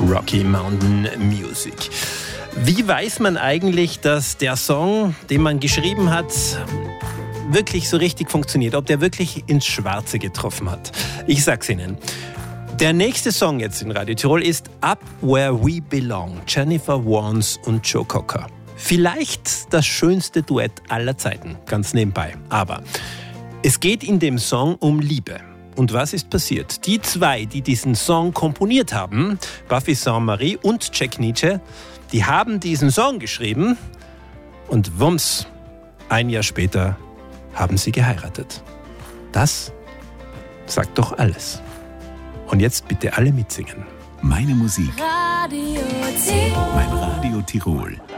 Rocky Mountain Music. Wie weiß man eigentlich, dass der Song, den man geschrieben hat, wirklich so richtig funktioniert? Ob der wirklich ins Schwarze getroffen hat? Ich sag's Ihnen. Der nächste Song jetzt in Radio Tirol ist Up Where We Belong, Jennifer Warnes und Joe Cocker. Vielleicht das schönste Duett aller Zeiten, ganz nebenbei. Aber es geht in dem Song um Liebe. Und was ist passiert? Die zwei, die diesen Song komponiert haben, Buffy Sainte-Marie und Jack Nitzsche, die haben diesen Song geschrieben und wumms, ein Jahr später haben sie geheiratet. Das sagt doch alles. Und jetzt bitte alle mitsingen. Meine Musik. Radio Tirol. Mein Radio Tirol.